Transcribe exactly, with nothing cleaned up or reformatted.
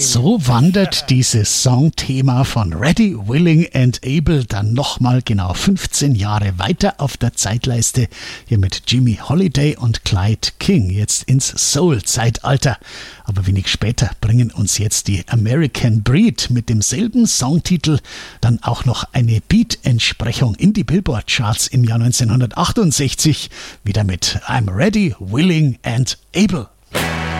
So wandert dieses Songthema von Ready, Willing and Able dann nochmal genau fünfzehn Jahre weiter auf der Zeitleiste, hier mit Jimmy Holiday und Clyde King, jetzt ins Soul-Zeitalter. Aber wenig später bringen uns jetzt die American Breed mit demselben Songtitel dann auch noch eine Beat-Entsprechung in die Billboard-Charts im Jahr neunzehnhundertachtundsechzig, wieder mit I'm Ready, Willing and Able.